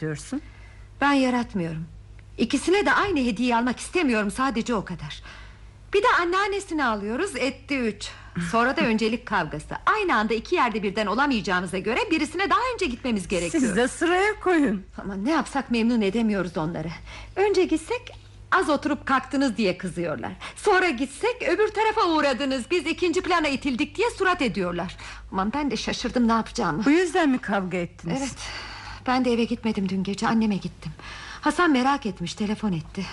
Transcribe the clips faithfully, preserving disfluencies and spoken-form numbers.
yaratıyorsun? Ben yaratmıyorum. İkisine de aynı hediye almak istemiyorum, sadece o kadar. Bir de anneannesini alıyoruz, etti üç. Sonra da öncelik kavgası. Aynı anda iki yerde birden olamayacağımıza göre birisine daha önce gitmemiz gerekiyor. Siz de sıraya koyun. Ama ne yapsak memnun edemiyoruz onları. Önce gitsek az oturup kalktınız diye kızıyorlar. Sonra gitsek öbür tarafa uğradınız, biz ikinci plana itildik diye surat ediyorlar. Aman ben de şaşırdım ne yapacağımı. Bu yüzden mi kavga ettiniz? Evet, ben de eve gitmedim dün gece, anneme gittim. Hasan merak etmiş, telefon etti.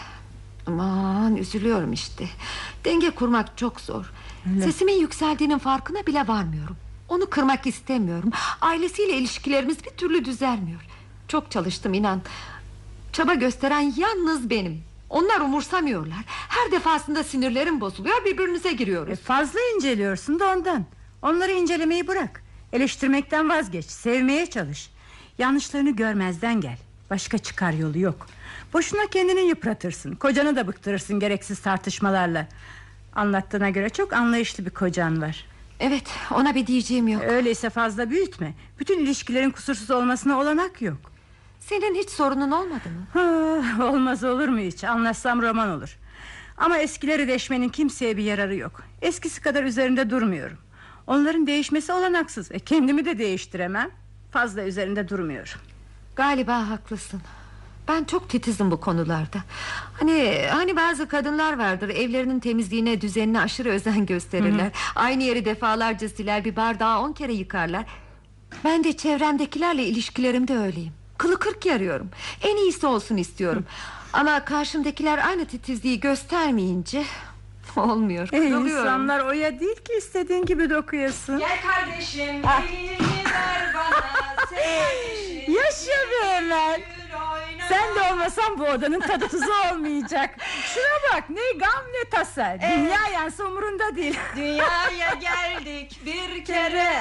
Aman üzülüyorum işte. Denge kurmak çok zor. Öyle. Sesimin yükseldiğinin farkına bile varmıyorum. Onu kırmak istemiyorum. Ailesiyle ilişkilerimiz bir türlü düzelmiyor. Çok çalıştım inan. Çaba gösteren yalnız benim. Onlar umursamıyorlar. Her defasında sinirlerim bozuluyor, birbirimize giriyoruz. e Fazla inceliyorsun da ondan. Onları incelemeyi bırak. Eleştirmekten vazgeç, sevmeye çalış. Yanlışlarını görmezden gel. Başka çıkar yolu yok. Boşuna kendini yıpratırsın. Kocanı da bıktırırsın gereksiz tartışmalarla. Anlattığına göre çok anlayışlı bir kocan var. Evet, ona bir diyeceğim yok. Öyleyse fazla büyütme. Bütün ilişkilerin kusursuz olmasına olanak yok. Senin hiç sorunun olmadı mı? Ha, olmaz olur mu hiç? Anlatsam roman olur. Ama eskileri deşmenin kimseye bir yararı yok. Eskisi kadar üzerinde durmuyorum. Onların değişmesi olanaksız. E, kendimi de değiştiremem. Fazla üzerinde durmuyorum. Galiba haklısın. Ben çok titizim bu konularda. Hani hani bazı kadınlar vardır, evlerinin temizliğine, düzenine aşırı özen gösterirler. Hı hı. Aynı yeri defalarca siler, bir bardağı on kere yıkarlar. Ben de çevremdekilerle ilişkilerimde öyleyim. Kılı kırk yarıyorum. En iyisi olsun istiyorum. Hı. Ama karşımdakiler aynı titizliği göstermeyince olmuyor. E, insanlar oya değil ki istediğin gibi dokuyorsun. Gel kardeşim, elini ver bana. Sen kardeşim. Yaşa be Emel. Sen de olmasan bu odanın tadı tuzu olmayacak. Şuna bak, ne gam ne tasa. Evet. Dünya yansı umurunda değil. Dünyaya geldik bir kere.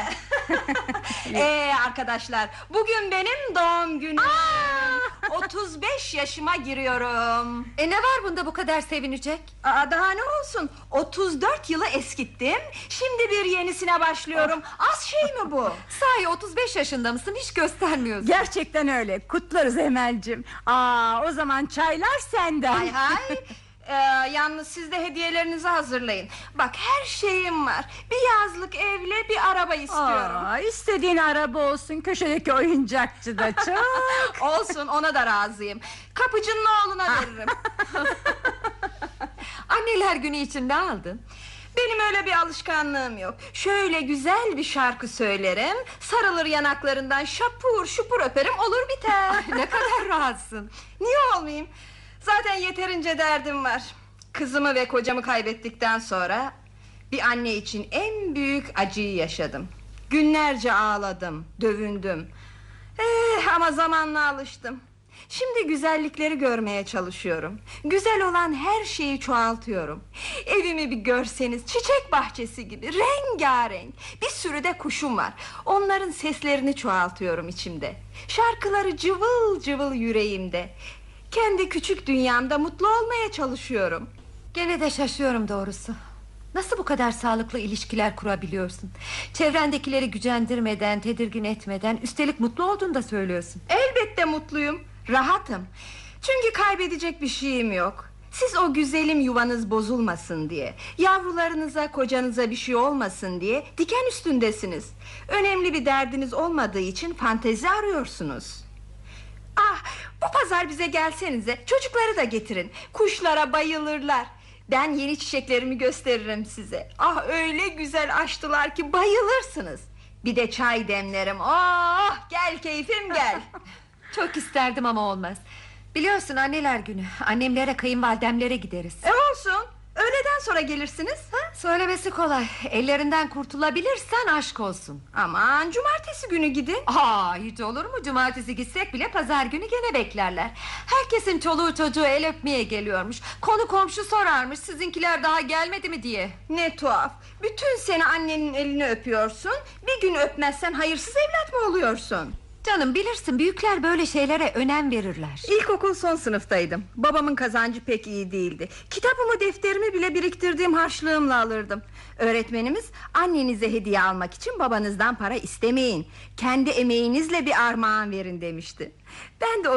Eee arkadaşlar, bugün benim doğum günüm. Aa! otuz beş yaşıma giriyorum. E ne var bunda bu kadar sevinecek? Aa, daha ne olsun, otuz dört yılı eskittim. Şimdi bir yenisine başlıyorum. Az şey mi bu? Sahi otuz beş yaşında mısın, hiç göstermiyorsun. Gerçekten öyle, kutlarız Emel'cim. Aa, o zaman çaylar senden. Hay hay. Ee, yalnız siz de hediyelerinizi hazırlayın. Bak, her şeyim var. Bir yazlık evle bir araba istiyorum. Aa, istediğin araba olsun, köşedeki oyuncakçı da çok. Olsun, ona da razıyım. Kapıcının oğluna veririm. Anneler günü için ne aldın? Benim öyle bir alışkanlığım yok. Şöyle güzel bir şarkı söylerim, sarılır yanaklarından, şapur şupur öperim, olur biter. Ne kadar rahatsın. Niye olmayayım? Zaten yeterince derdim var. Kızımı ve kocamı kaybettikten sonra bir anne için en büyük acıyı yaşadım. Günlerce ağladım, dövündüm. Eh, ama zamanla alıştım. Şimdi güzellikleri görmeye çalışıyorum. Güzel olan her şeyi çoğaltıyorum. Evimi bir görseniz, çiçek bahçesi gibi rengarenk. Bir sürü de kuşum var. Onların seslerini çoğaltıyorum içimde. Şarkıları cıvıl cıvıl yüreğimde. Kendi küçük dünyamda mutlu olmaya çalışıyorum. Gene de şaşıyorum doğrusu. Nasıl bu kadar sağlıklı ilişkiler kurabiliyorsun? Çevrendekileri gücendirmeden, tedirgin etmeden, üstelik mutlu olduğunu da söylüyorsun. Elbette mutluyum, rahatım. Çünkü kaybedecek bir şeyim yok. Siz o güzelim yuvanız bozulmasın diye, yavrularınıza, kocanıza bir şey olmasın diye diken üstündesiniz. Önemli bir derdiniz olmadığı için fantezi arıyorsunuz. Ah, bu pazar bize gelsenize, çocukları da getirin. Kuşlara bayılırlar. Ben yeni çiçeklerimi gösteririm size. Ah, öyle güzel açtılar ki bayılırsınız. Bir de çay demlerim. Oh, gel keyfim gel. Çok isterdim ama olmaz. Biliyorsun anneler günü, annemlere, kayınvalidemlere gideriz. E olsun, öğleden sonra gelirsiniz ha? Söylemesi kolay. Ellerinden kurtulabilirsen aşk olsun. Aman, cumartesi günü gidin. Aa, hiç olur mu? Cumartesi gitsek bile pazar günü gene beklerler. Herkesin çoluğu çocuğu el öpmeye geliyormuş. Konu komşu sorarmış, sizinkiler daha gelmedi mi diye. Ne tuhaf. Bütün sene annenin elini öpüyorsun, bir gün öpmezsen hayırsız evlat mı oluyorsun? Canım, bilirsin büyükler böyle şeylere önem verirler. İlkokul son sınıftaydım. Babamın kazancı pek iyi değildi. Kitabımı, defterimi bile biriktirdiğim harçlığımla alırdım. Öğretmenimiz, annenize hediye almak için babanızdan para istemeyin, kendi emeğinizle bir armağan verin demişti. Ben de o